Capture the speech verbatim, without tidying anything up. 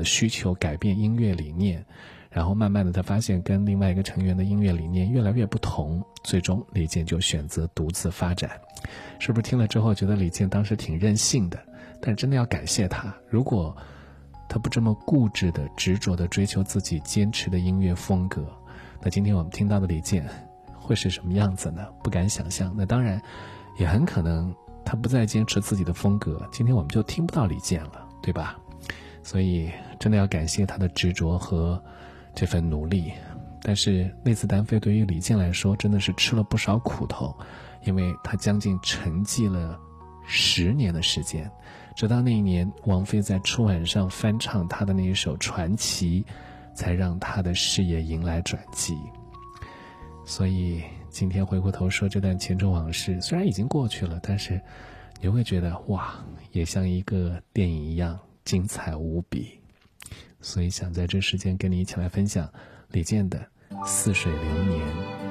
的需求改变音乐理念，然后慢慢的他发现跟另外一个成员的音乐理念越来越不同，最终李健就选择独自发展。是不是听了之后觉得李健当时挺任性的？但真的要感谢他，如果他不这么固执的执着的追求自己坚持的音乐风格，那今天我们听到的李健会是什么样子呢？不敢想象。那当然也很可能他不再坚持自己的风格，今天我们就听不到李健了，对吧？所以真的要感谢他的执着和这份努力。但是那次单飞对于李健来说真的是吃了不少苦头，因为他将近沉寂了十年的时间，直到那一年王菲在春晚上翻唱他的那一首《传奇》，才让他的事业迎来转机。所以今天回过头说这段前尘往事，虽然已经过去了，但是你会觉得哇，也像一个电影一样精彩无比。所以想在这时间跟你一起来分享李健的《似水流年》。